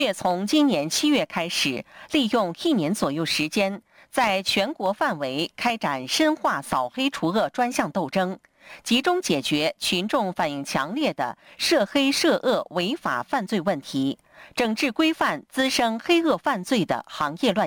从今年7月开始，利用1年左右时间，在全国范围开展深化扫黑除恶专项斗争，集中解决群众反映强烈的涉黑涉恶违法犯罪问题，整治规范滋生黑恶犯罪的行业乱